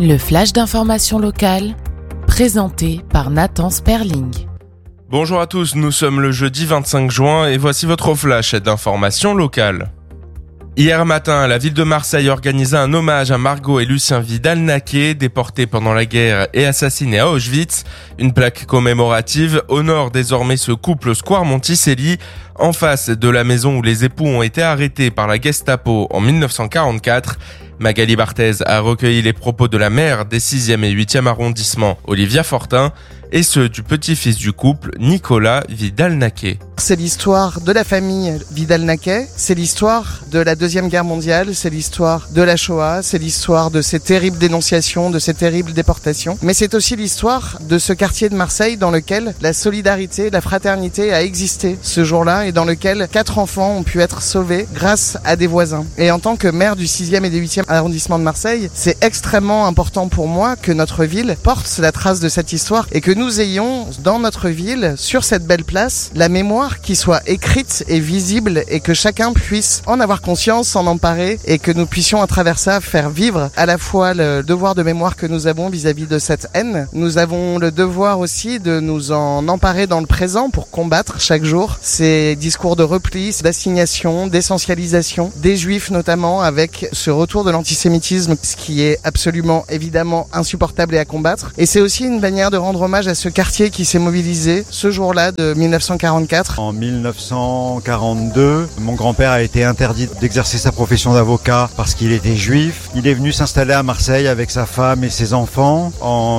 Le flash d'information locale, présenté par Nathan Sperling. Bonjour à tous, nous sommes le jeudi 25 juin et voici votre flash d'information locale. Hier matin, la ville de Marseille organisait un hommage à Margot et Lucien Vidal-Naquet, déportés pendant la guerre et assassinés à Auschwitz. Une plaque commémorative honore désormais ce couple square Monticelli, en face de la maison où les époux ont été arrêtés par la Gestapo en 1944. Magali Barthez a recueilli les propos de la maire des 6e et 8e arrondissements, Olivia Fortin, et ceux du petit-fils du couple, Nicolas Vidal-Naquet. C'est l'histoire de la famille Vidal-Naquet, c'est l'histoire de la Deuxième Guerre mondiale, c'est l'histoire de la Shoah, c'est l'histoire de ces terribles dénonciations, de ces terribles déportations. Mais c'est aussi l'histoire de ce quartier de Marseille dans lequel la solidarité, la fraternité a existé ce jour-là et dans lequel 4 enfants ont pu être sauvés grâce à des voisins. Et en tant que maire du 6e et du 8e arrondissement de Marseille, c'est extrêmement important pour moi que notre ville porte la trace de cette histoire et que nous ayons dans notre ville, sur cette belle place, la mémoire qui soit écrite et visible et que chacun puisse en avoir conscience, s'en emparer et que nous puissions à travers ça faire vivre à la fois le devoir de mémoire que nous avons vis-à-vis de cette haine. Nous avons le devoir aussi de nous en emparer dans le présent pour combattre chaque jour ces discours de repli, d'assignation, d'essentialisation des juifs notamment avec ce retour de l'antisémitisme, ce qui est absolument évidemment insupportable et à combattre. Et c'est aussi une manière de rendre hommage à ce quartier qui s'est mobilisé ce jour-là de 1944. En 1942, mon grand-père a été interdit d'exercer sa profession d'avocat parce qu'il était juif. Il est venu s'installer à Marseille avec sa femme et ses enfants. En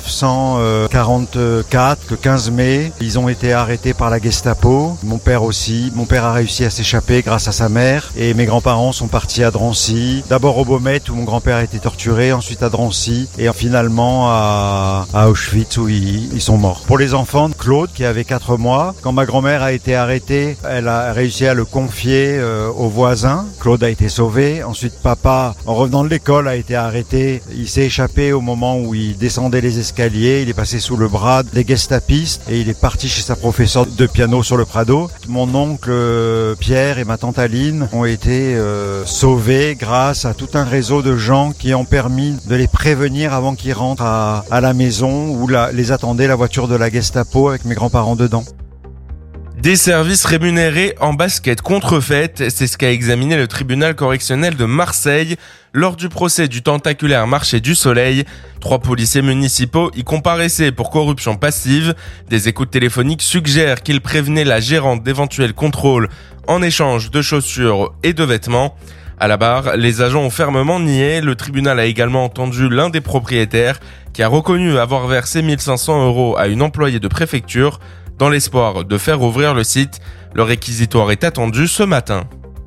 1944, le 15 mai, ils ont été arrêtés par la Gestapo. Mon père aussi. Mon père a réussi à s'échapper grâce à sa mère. Et mes grands-parents sont partis à Drancy. D'abord au Baumette où mon grand-père a été torturé, ensuite à Drancy et finalement à Auschwitz où ils sont morts. Pour les enfants, Claude qui avait 4 mois, quand ma grand-mère a été arrêtée, elle a réussi à le confier aux voisins. Claude a été sauvé. Ensuite, papa, en revenant de l'école, a été arrêté. Il s'est échappé au moment où il descendait les escaliers. Il est passé sous le bras des gestapistes et il est parti chez sa professeure de piano sur le Prado. Mon oncle Pierre et ma tante Aline ont été sauvés grâce à tout un réseau de gens qui ont permis de les prévenir avant qu'ils rentrent à la maison où les attendait la voiture de la Gestapo avec mes grands-parents dedans. Des services rémunérés en basket contrefaite, c'est ce qu'a examiné le tribunal correctionnel de Marseille lors du procès du tentaculaire marché du Soleil. 3 policiers municipaux y comparaissaient pour corruption passive. Des écoutes téléphoniques suggèrent qu'ils prévenaient la gérante d'éventuels contrôles en échange de chaussures et de vêtements. À la barre, les agents ont fermement nié. Le tribunal a également entendu l'un des propriétaires qui a reconnu avoir versé 1 500 € à une employée de préfecture dans l'espoir de faire ouvrir le site. Le réquisitoire est attendu ce matin.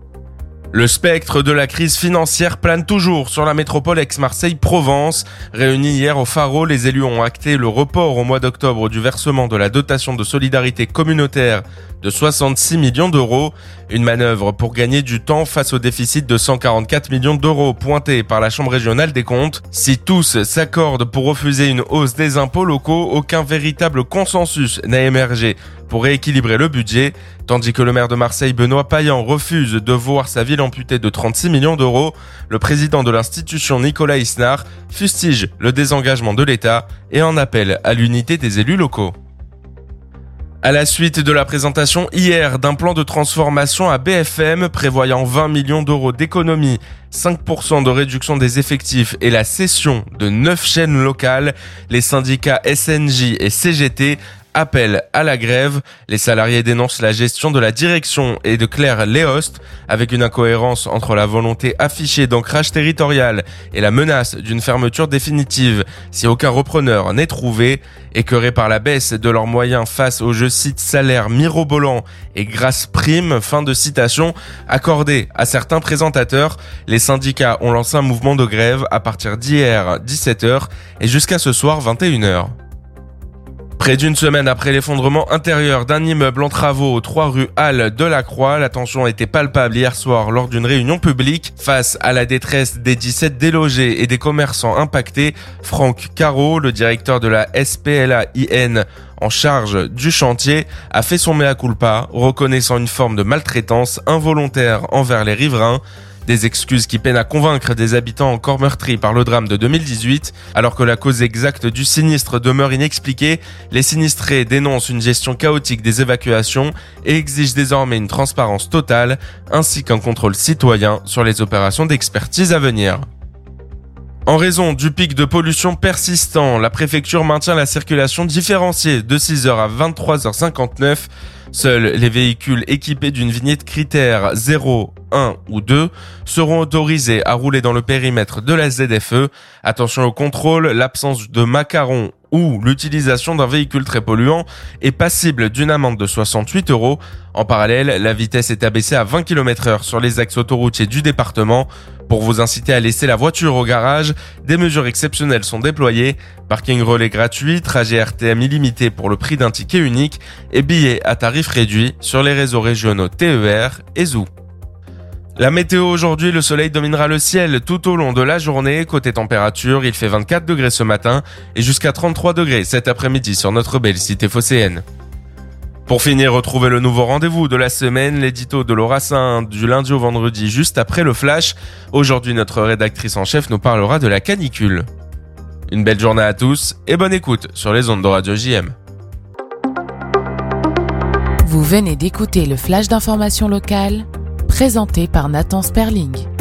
Le spectre de la crise financière plane toujours sur la métropole Aix-Marseille-Provence. Réunis hier au Pharo, les élus ont acté le report au mois d'octobre du versement de la dotation de solidarité communautaire de 66 millions d'euros. Une manœuvre pour gagner du temps face au déficit de 144 millions d'euros pointé par la Chambre régionale des comptes. Si tous s'accordent pour refuser une hausse des impôts locaux, aucun véritable consensus n'a émergé pour rééquilibrer le budget, tandis que le maire de Marseille, Benoît Payan, refuse de voir sa ville amputée de 36 millions d'euros. Le président de l'institution, Nicolas Isnard, fustige le désengagement de l'État et en appelle à l'unité des élus locaux. À la suite de la présentation hier d'un plan de transformation à BFM prévoyant 20 millions d'euros d'économies, 5% de réduction des effectifs et la cession de 9 chaînes locales, les syndicats SNJ et CGT appellent à la grève. Les salariés dénoncent la gestion de la direction et de Claire Léost, avec une incohérence entre la volonté affichée d'ancrage territorial et la menace d'une fermeture définitive si aucun repreneur n'est trouvé, écœurés par la baisse de leurs moyens face aux, je cite, salaires mirobolants et grasses primes, fin de citation, accordées à certains présentateurs. Les syndicats ont lancé un mouvement de grève à partir d'hier 17h et jusqu'à ce soir 21h. Près d'une semaine après l'effondrement intérieur d'un immeuble en travaux aux 3 rue Halle de la Croix, la tension était palpable hier soir lors d'une réunion publique. Face à la détresse des 17 délogés et des commerçants impactés, Franck Caro, le directeur de la SPLAIN en charge du chantier, a fait son mea culpa, reconnaissant une forme de maltraitance involontaire envers les riverains. Des excuses qui peinent à convaincre des habitants encore meurtris par le drame de 2018. Alors que la cause exacte du sinistre demeure inexpliquée, les sinistrés dénoncent une gestion chaotique des évacuations et exigent désormais une transparence totale ainsi qu'un contrôle citoyen sur les opérations d'expertise à venir. En raison du pic de pollution persistant, la préfecture maintient la circulation différenciée de 6h à 23h59. Seuls les véhicules équipés d'une vignette critère 0, 1 ou 2 seront autorisés à rouler dans le périmètre de la ZFE. Attention au contrôle, l'absence de macarons ou l'utilisation d'un véhicule très polluant est passible d'une amende de 68 €. En parallèle, la vitesse est abaissée à 20 km/h sur les axes autoroutiers du département. Pour vous inciter à laisser la voiture au garage, des mesures exceptionnelles sont déployées. Parking relais gratuit, trajet RTM illimité pour le prix d'un ticket unique et billets à tarif réduit sur les réseaux régionaux TER et ZOO. La météo aujourd'hui, le soleil dominera le ciel tout au long de la journée. Côté température, il fait 24 degrés ce matin et jusqu'à 33 degrés cet après-midi sur notre belle cité phocéenne. Pour finir, retrouvez le nouveau rendez-vous de la semaine, l'édito de Laura Saint du lundi au vendredi juste après le flash. Aujourd'hui, notre rédactrice en chef nous parlera de la canicule. Une belle journée à tous et bonne écoute sur les ondes de Radio JM. Vous venez d'écouter le flash d'information locale présenté par Nathan Sperling.